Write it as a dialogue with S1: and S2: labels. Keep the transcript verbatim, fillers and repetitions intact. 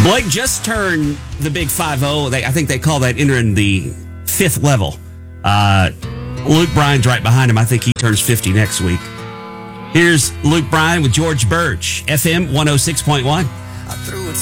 S1: Blake just turned the big five oh. I think they call that entering the fifth level. Uh, Luke Bryan's right behind him. I think he turns fifty next week. Here's Luke Bryan with George Birch, F M one oh six point one.